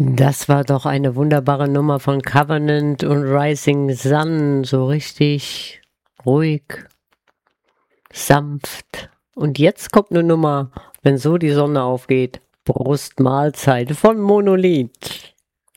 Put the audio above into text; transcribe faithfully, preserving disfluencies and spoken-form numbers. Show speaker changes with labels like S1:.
S1: Das war doch eine wunderbare Nummer von Covenant und Rising Sun, so richtig ruhig, sanft. Und jetzt kommt eine Nummer, wenn so die Sonne aufgeht, Brustmahlzeit von Monolith.